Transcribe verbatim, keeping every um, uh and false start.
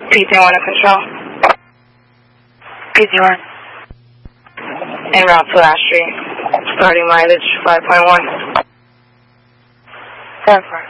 P T one to control. P T one. En route to Ash Street. Starting mileage five point one. seven four.